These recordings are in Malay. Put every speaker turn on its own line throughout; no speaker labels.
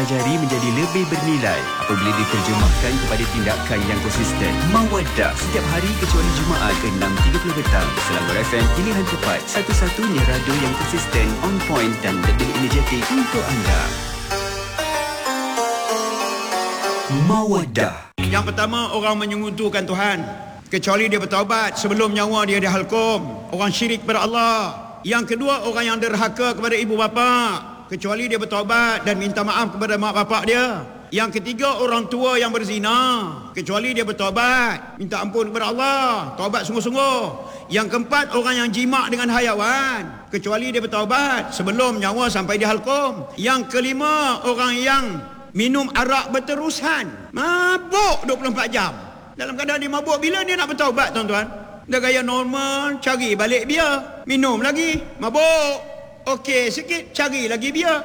Pelajari menjadi lebih bernilai apabila diterjemahkan kepada tindakan yang konsisten. Mawaddah setiap hari kecuali Jumaat ke 6.30 petang. Selangor FM, pilihan tepat, satu-satunya radio yang konsisten, on point dan lebih energetik untuk anda. Mawaddah.
Yang pertama, orang menyekutukan Tuhan kecuali dia bertaubat sebelum nyawa dia dihalkum. Orang syirik kepada Allah. Yang kedua, orang yang derhaka kepada ibu bapa kecuali dia bertaubat dan minta maaf kepada mak bapak dia. Yang ketiga, orang tua yang berzina kecuali dia bertaubat, minta ampun kepada Allah, taubat sungguh-sungguh. Yang keempat, orang yang jima' dengan hayawan kecuali dia bertaubat sebelum nyawa sampai dihalkum. Yang kelima, orang yang minum arak berterusan, mabuk 24 jam. Dalam keadaan dia mabuk, bila dia nak bertaubat tuan-tuan? Dia gaya normal, cari balik biar, minum lagi, mabuk. Okey sikit, cari lagi biar.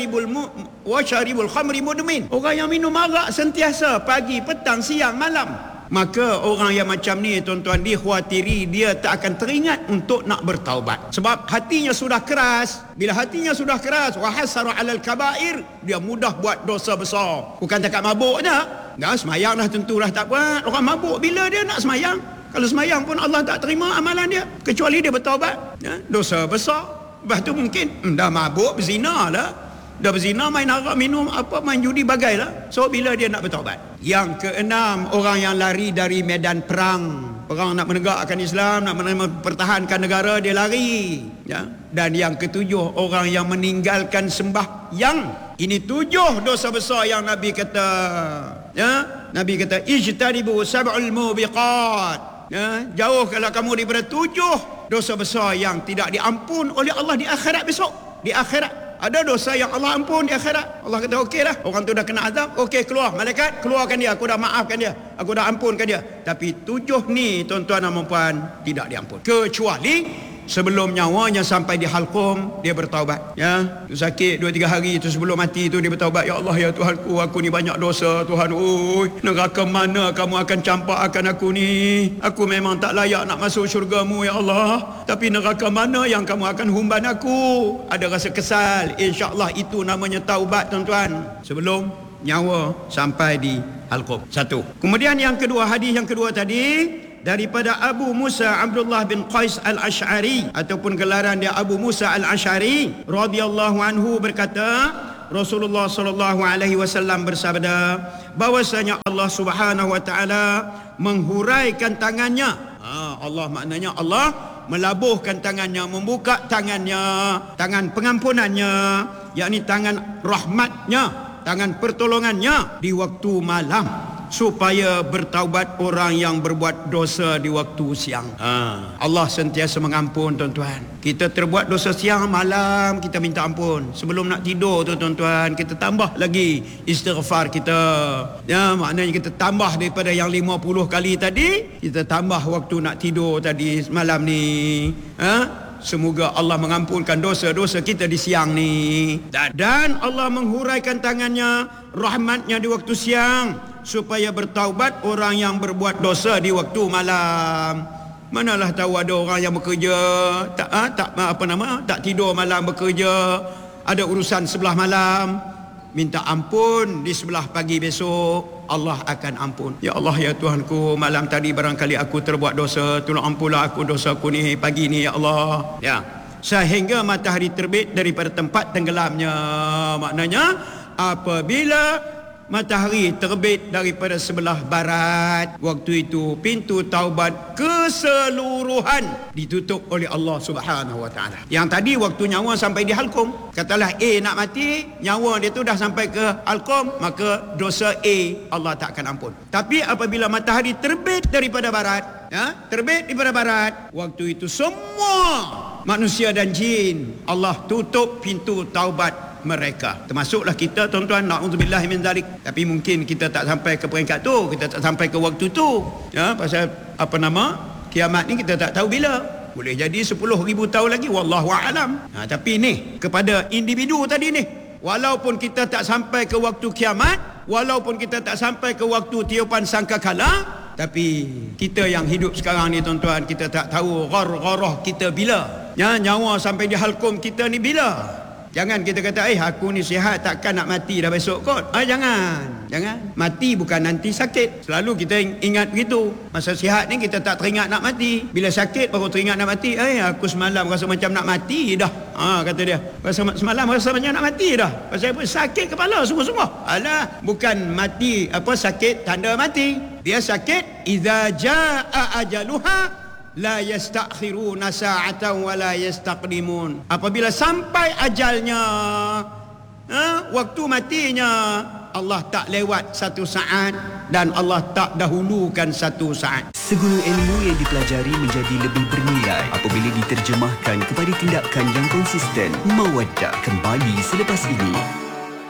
Wasyaribul khamri mudmin. Orang yang minum arak sentiasa, pagi, petang, siang, malam. Maka orang yang macam ni tuan-tuan, dikhawatiri dia tak akan teringat untuk nak bertaubat. Sebab hatinya sudah keras. Bila hatinya sudah keras, wa hasara 'alal kaba'ir, dia mudah buat dosa besar. Bukan takat mabuk je. Dah semayang dah tentulah tak buat. Orang mabuk bila dia nak semayang? Kalau semayang pun Allah tak terima amalan dia kecuali dia bertaubat. Ya, dosa besar. Lepas tu mungkin dah mabuk, berzina lah. Dah berzina, main arak, minum apa, main judi, bagai lah. So bila dia nak bertaubat? Yang keenam, orang yang lari dari medan perang. Perang nak menegakkan Islam, nak mempertahankan negara, dia lari. Ya? Dan yang ketujuh, orang yang meninggalkan sembahyang. Ini 7 dosa besar yang Nabi kata. Ya? Nabi kata, ijtanibu sab'ul mubiqat. Ya, jauhkanlah kamu daripada 7 dosa besar yang tidak diampun oleh Allah di akhirat besok. Di akhirat ada dosa yang Allah ampun di akhirat. Allah kata okeylah, orang tu dah kena azab, okey keluar, malaikat keluarkan dia, aku dah maafkan dia, aku dah ampunkan dia. Tapi 7 ni tuan-tuan dan puan tidak diampun kecuali sebelum nyawanya sampai di halqum dia bertaubat. Ya, tu sakit 2-3 hari tu sebelum mati tu dia bertaubat. Ya Allah, ya Tuhanku, aku ni banyak dosa Tuhan. Oi, neraka mana kamu akan campakkan aku ni? Aku memang tak layak nak masuk syurga-Mu ya Allah. Tapi neraka mana yang kamu akan humban aku? Ada rasa kesal. Insya-Allah itu namanya taubat tuan-tuan. Sebelum nyawa sampai di halqum. Satu. Kemudian yang kedua, hadis yang kedua tadi daripada Abu Musa Abdullah bin Qais al-Ash'ari, ataupun gelaran dia Abu Musa al-Ash'ari radhiyallahu anhu, berkata Rasulullah sallallahu alaihi wasallam bersabda bahwasanya Allah Subhanahu wa taala menghuraikan tangannya. Allah maknanya Allah melabuhkan tangannya, membuka tangannya, tangan pengampunannya, yakni tangan rahmatnya, tangan pertolongannya di waktu malam, supaya bertaubat orang yang berbuat dosa di waktu siang. Allah sentiasa mengampun tuan-tuan. Kita terbuat dosa siang, malam kita minta ampun. Sebelum nak tidur tu tuan-tuan, kita tambah lagi istighfar kita. Ya, maknanya kita tambah daripada yang 50 kali tadi, kita tambah waktu nak tidur tadi malam ni. Semoga Allah mengampunkan dosa-dosa kita di siang ni. Dan Allah menghuraikan tangannya, rahmatnya di waktu siang, supaya bertaubat orang yang berbuat dosa di waktu malam. Manalah tahu ada orang yang bekerja tak tidur malam, bekerja, ada urusan sebelah malam, minta ampun di sebelah pagi besok, Allah akan ampun. Ya Allah, ya Tuhanku, malam tadi barangkali aku terbuat dosa, tolong ampunlah aku dosa aku ni pagi ni ya Allah. Ya, sehingga matahari terbit daripada tempat tenggelamnya. Maknanya apabila matahari terbit daripada sebelah barat, waktu itu pintu taubat keseluruhan ditutup oleh Allah Subhanahu wa taala. Yang tadi waktu nyawa sampai di halqum, katalah A nak mati, nyawa dia tu dah sampai ke halqum, maka dosa A Allah tak akan ampun. Tapi apabila matahari terbit daripada barat, terbit daripada barat, waktu itu semua manusia dan jin Allah tutup pintu taubat mereka, termasuklah kita tuan-tuan, na'udzubillah min zalik. Tapi mungkin kita tak sampai ke peringkat tu, kita tak sampai ke waktu tu. Ya, pasal kiamat ni kita tak tahu bila. Boleh jadi 10,000 tahun lagi, wallahu a'lam. Tapi ni kepada individu tadi ni, walaupun kita tak sampai ke waktu kiamat, walaupun kita tak sampai ke waktu tiupan sangkakala, tapi kita yang hidup sekarang ni tuan-tuan, kita tak tahu gharah kita bila. Ya, nyawa sampai di halqum kita ni bila. Jangan kita kata, aku ni sihat, takkan nak mati dah besok kot. Jangan. Mati bukan nanti sakit. Selalu kita ingat begitu. Masa sihat ni kita tak teringat nak mati. Bila sakit baru teringat nak mati. Aku semalam rasa macam nak mati dah. Kata dia. Semalam rasa macam nak mati dah. Pasal apa? Sakit kepala sungguh-sungguh. Alah, bukan mati sakit tanda mati. Dia sakit idza jaa ajaluha la yastakhiruna sa'atan wa la yastaqdimun. Apabila sampai ajalnya, waktu matinya, Allah tak lewat satu saat dan Allah tak dahulukan satu saat.
Segala ilmu yang dipelajari menjadi lebih bernilai apabila diterjemahkan kepada tindakan yang konsisten. Mawaddah kembali selepas ini.